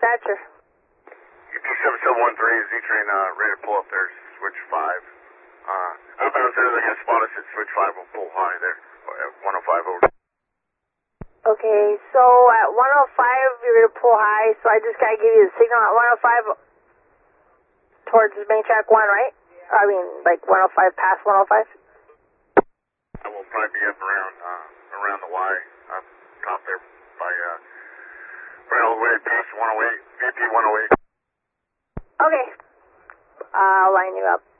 dispatcher. UP7713 Z-Train, ready to pull up there, switch 5. Outbound says I can spot us at switch 5, we'll pull high there, at 105 over. Okay, so at 105 you're going to pull high, so I just got to give you the signal at 105 towards main track 1, right? I mean, like 105 past 105? I will probably be up around the Y, up top there by, right all the way past 108, VP 108. Okay, I'll line you up.